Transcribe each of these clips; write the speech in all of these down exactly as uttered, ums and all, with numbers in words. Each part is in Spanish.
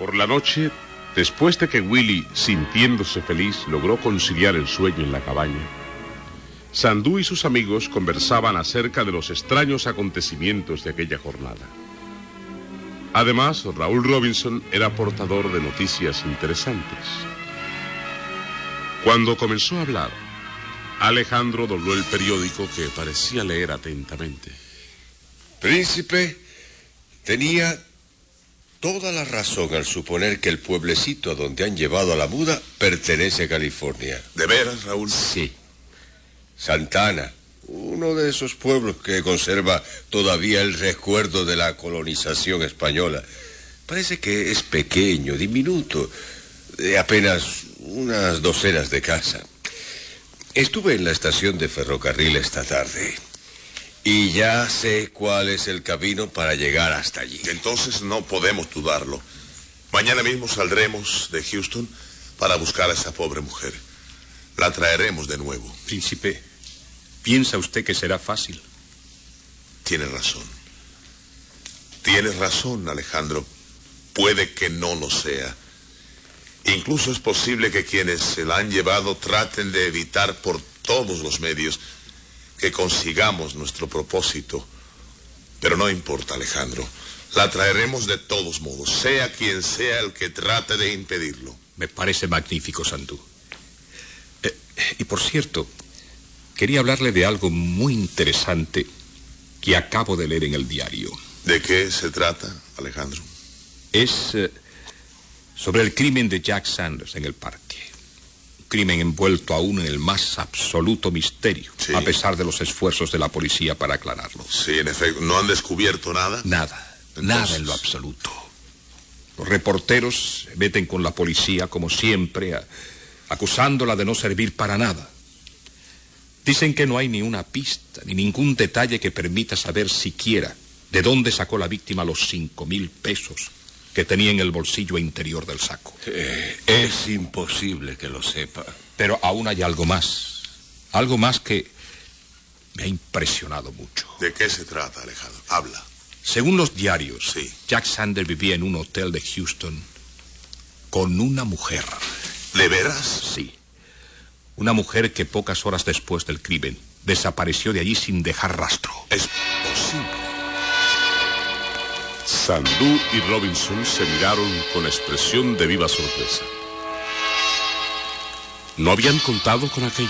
Por la noche, después de que Willie, sintiéndose feliz, logró conciliar el sueño en la cabaña, Sandú y sus amigos conversaban acerca de los extraños acontecimientos de aquella jornada. Además, Raúl Robinson era portador de noticias interesantes. Cuando comenzó a hablar, Alejandro dobló el periódico que parecía leer atentamente. Príncipe, tenía toda la razón al suponer que el pueblecito a donde han llevado a la muda pertenece a California. ¿De veras, Raúl? Sí. Santa Ana, uno de esos pueblos que conserva todavía el recuerdo de la colonización española. Parece que es pequeño, diminuto, de apenas unas docenas de casas. Estuve en la estación de ferrocarril esta tarde y ya sé cuál es el camino para llegar hasta allí. Entonces no podemos dudarlo. Mañana mismo saldremos de Houston para buscar a esa pobre mujer. La traeremos de nuevo. Príncipe, ¿piensa usted que será fácil? Tiene razón. Tienes razón, Alejandro. Puede que no lo sea. Incluso es posible que quienes se la han llevado traten de evitar por todos los medios que consigamos nuestro propósito. Pero no importa, Alejandro. La traeremos de todos modos, sea quien sea el que trate de impedirlo. Me parece magnífico, Sandú. Eh, y por cierto, quería hablarle de algo muy interesante que acabo de leer en el diario. ¿De qué se trata, Alejandro? Es eh, sobre el crimen de Jack Sanders en el parque. Un crimen envuelto aún en el más absoluto misterio, sí, a pesar de los esfuerzos de la policía para aclararlo. Sí, en efecto. ¿No han descubierto nada? Nada, Entonces... nada en lo absoluto. Los reporteros se meten con la policía, como siempre, a, acusándola de no servir para nada. Dicen que no hay ni una pista, ni ningún detalle que permita saber siquiera de dónde sacó la víctima los cinco mil pesos que tenía en el bolsillo interior del saco. Eh, es imposible que lo sepa. Pero aún hay algo más. Algo más que me ha impresionado mucho. ¿De qué se trata, Alejandro? Habla. Según los diarios, sí, Jack Sanders vivía en un hotel de Houston con una mujer. ¿De veras? Sí. Una mujer que pocas horas después del crimen desapareció de allí sin dejar rastro. Es posible. Sandú y Robinson se miraron con expresión de viva sorpresa. No habían contado con aquello.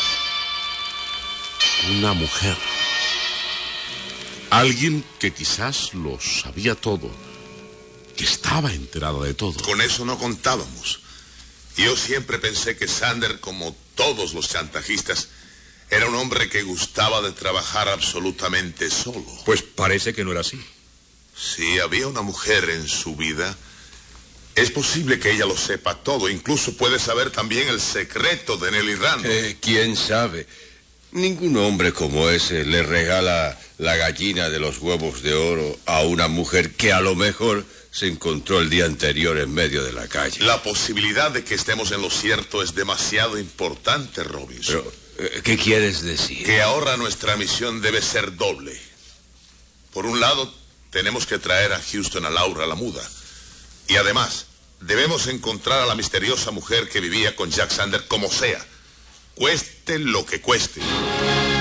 Una mujer. Alguien que quizás lo sabía todo, que estaba enterada de todo. Con eso no contábamos. Yo siempre pensé que Sanders, como todos los chantajistas, era un hombre que gustaba de trabajar absolutamente solo. Pues parece que no era así. Si había una mujer en su vida, es posible que ella lo sepa todo. Incluso puede saber también el secreto de Nelly Randall. Eh, ¿Quién sabe? Ningún hombre como ese le regala la gallina de los huevos de oro a una mujer que a lo mejor se encontró el día anterior en medio de la calle. La posibilidad de que estemos en lo cierto es demasiado importante, Robinson. Pero, ¿qué quieres decir? Que ahora nuestra misión debe ser doble. Por un lado, tenemos que traer a Houston a Laura la muda. Y además, debemos encontrar a la misteriosa mujer que vivía con Jack Sanders como sea. Cueste lo que cueste.